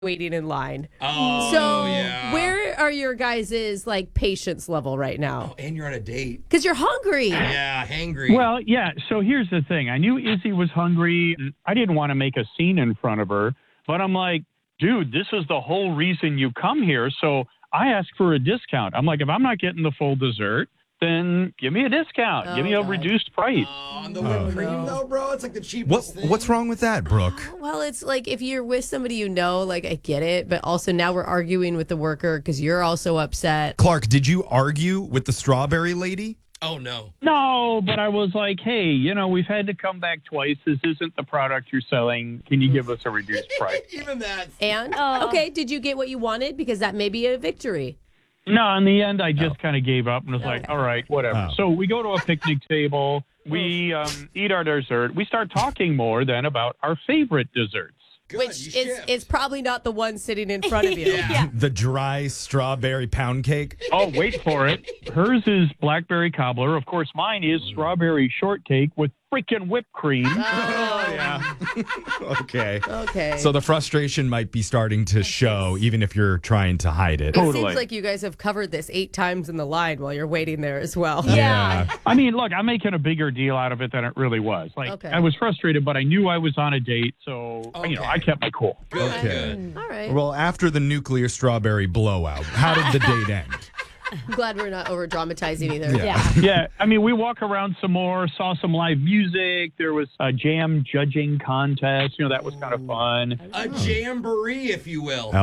waiting in line. Oh, So yeah. where are your guys' like patience level right now? Oh, and you're on a date. Because you're hungry. Yeah, hangry. Well, yeah. So here's the thing. I knew Izzy was hungry. I didn't want to make a scene in front of her, but I'm like, dude, this is the whole reason you come here. So I asked for a discount. I'm like, if I'm not getting the full dessert, then give me a discount. Oh, give me a God. reduced price. On the whipped cream, though, bro. It's like the cheapest thing. What's wrong with that, Brooke? Well, it's like if you're with somebody you know, like I get it, but also now we're arguing with the worker because you're also upset. Clark, did you argue with the strawberry lady? Oh, no. No, but I was like, hey, we've had to come back twice. This isn't the product you're selling. Can you give us a reduced price? Even that. And okay, did you get what you wanted? Because that may be a victory. No, in the end, I just kind of gave up and was like, all right, whatever. Oh. So we go to a picnic table. We eat our dessert. We start talking more then about our favorite desserts. Good, Which you is shipped. it's probably not the one sitting in front of you. Yeah. The dry strawberry pound cake? Oh, wait for it. Hers is blackberry cobbler. Of course, mine is strawberry shortcake with freaking whipped cream. Oh, Yeah. Okay. okay. So the frustration might be starting to show, even if you're trying to hide it. it Totally. seems like you guys have covered this 8 times in the line while you're waiting there as well. Yeah. I mean, look, I'm making a bigger deal out of it than it really was. Like, Okay. I was frustrated, but I knew I was on a date, so, Okay. I kept my cool. Good, Okay. good. All right. Well, after the nuclear strawberry blowout, how did the date end? I'm glad we're not over dramatizing either. Yeah. Yeah, I mean, we walk around some more, saw some live music. There was a jam judging contest. That was kind of fun. A jamboree, if you will.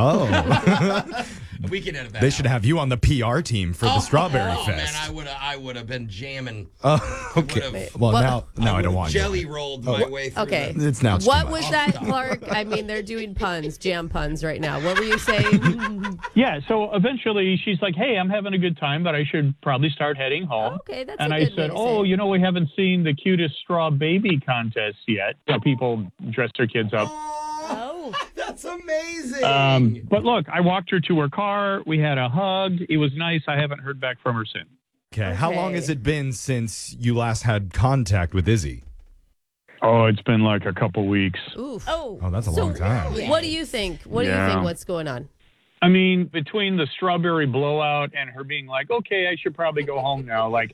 Oh. We can edit that. They should have you on the PR team for the Strawberry oh, Fest. man, I would have been jamming. Oh, okay. would've- Well, Well, now I don't want you. jelly rolled my way through. Okay. It's now too What much. was that, Clark? I mean, they're doing puns, jam puns right now. What were you saying? Yeah, so eventually she's like, hey, I'm having a good time, but I should probably start heading home. Okay, that's And a I good way said, to oh, say it. we haven't seen the cutest straw baby contest yet. People dress their kids up. Oh, that's amazing. But look, I walked her to her car. We had a hug. It was nice. I haven't heard back from her since. Okay. How long Okay. has it been since you last had contact with Izzy? Oh, it's been like a couple weeks. Oof. Oh, that's a long time. What do you think? What do you Yeah. think? What's going on? I mean, between the strawberry blowout and her being like, okay, I should probably go home now. Like,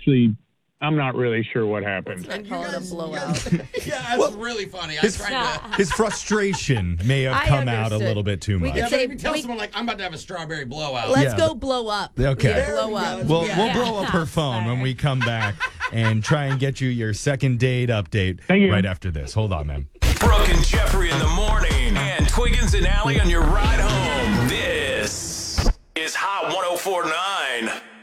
I'm not really sure what happened. I call it a blowout. Yeah, that's really funny. I tried to. His frustration may have I come out a understood. little bit too We much. could Yeah, but say- if you tell we- someone like I'm about to have a strawberry blowout. Let's Yeah, go blow up. Okay. Yeah, blow There up. we go. We'll blow up her phone when we come back and try and get you your second date update Thank you. right after this. Hold on, man. Brooke and Jeffrey in the morning, and Twiggins and Allie on your ride home. This is Hot 104.9.